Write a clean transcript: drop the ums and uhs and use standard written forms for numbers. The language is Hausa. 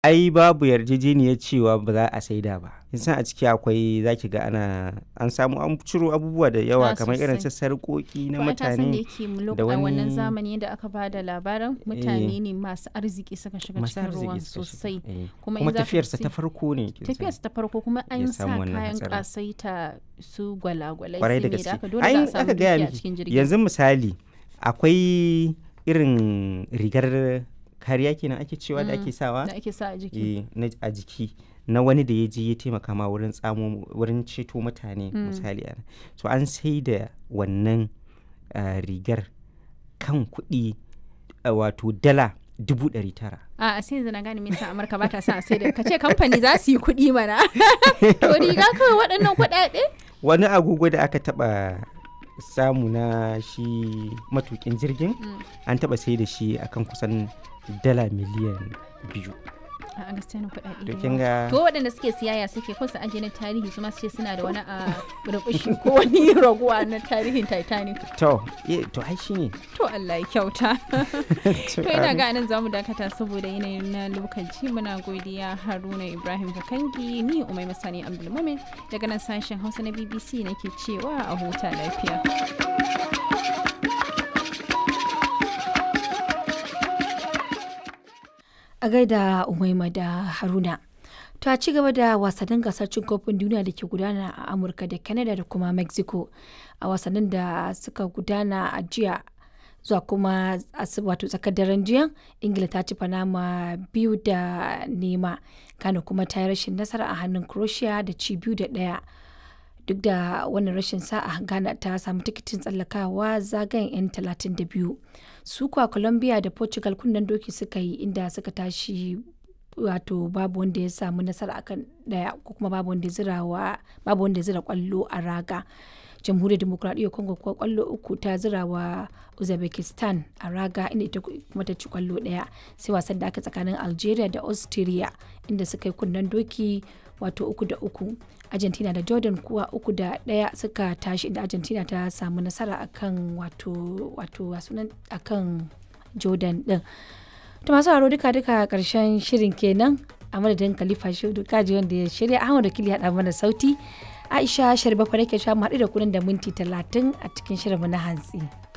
Ai babu yarjejeniyar cewa ba za a saida ba. Kin san a ciki akwai zaki ga an samu an ciro abubuwa da yawa kamar irin su sosai. sarƙoƙi na To ai ka san da mutane yake da a wannan wani zamani da aka ba da labarin mutane ne masu arziki suka shiga masu cikin ruwan arziki suka shiga. sosai. Kuma in za ka tafiyarsa sai- ta farko ne kin san. tafiyarsa ta farko kuma ya an samu sa wannan kayan hatsarin. kasaita su gwalagwalai Kwarai su da me da gaske. aka dole Ai za a in samu aka gaya dukiya a miki cikin jirgin. yanzu misali akwai irin rigar kariya kenan ake cewa da ake sawa da ake sa a jiki. a jiki na wani da ya je ya taimaka ma wurin ceto mutane misali ana. To an sai da wannan rigar kan kuɗi wato dala 900,000. A sai yanzu na gane me yasa Amurka ba ta son a sai da ka ce kamfani za su yi kuɗi mana. To riga kawai waɗannan kuɗaɗe? Wani agogo da aka taɓa samu na shi matukin jirgin an taɓa sai da shi akan kusan dala miliyan 2. A gaskiya na kuɗaɗe To da kin yawa. ga To waɗanda suke siyaya suke ko su aje na tarihi su ma su ce suna da wani a burbushi ko wani raguwa na tarihin Titanic. to ai shine. To Allah ya kyauta. To ina ga nan zamu dakata saboda yanayin na lokaci. Muna godiya Haruna Ibrahim Kakangi, ni Umaima Sani Abdulmumin daga nan sashen Hausa na BBC nake cewa a huta lafiya. A gaida Umaima da Haruna. To a ci gaba da wasannin gasar cin kofin duniya da ke gudana a Amurka da Canada da kuma Mexico. A wasannin da suka gudana a jiya zuwa kuma wato tsakar daren jiya, Ingila ta ci Panama 2-0, Ghana kuma ta yi rashin nasara a hannun Croatia da ci 2-1. Duk da wannan rashin sa'a, Ghana ta samu tikitin tsallakawa zagayen 'yan 32. Su kuwa Colombia da Portugal kunnen doki suka yi inda suka tashi wato babu wanda ya samu nasara akan daya ko kuma babu wanda ya zira kwallo a raga. Jamhuriyar Demokuraɗiyyar Congo kuwa kwallo 3 ta zira wa Uzbekistan a raga inda ita kuma ta ci kwallo 1. Sai wasan da aka tsakanin Algeria da Austria inda suka yi kunnen doki wato 3-3. Argentina da Jordan kuwa 3-1 suka tashi inda Argentina ta samu nasara akan akan Jordan din. To masu haro duka karshen shirin kenan a madadin Khalifa Shehu Kaji wanda ya shirya Ahmad Wakili ya mana sauti. Aisha Sharbafa nake sha mu haɗu da kunan da minti 30 a cikin shirinmu na hantsi.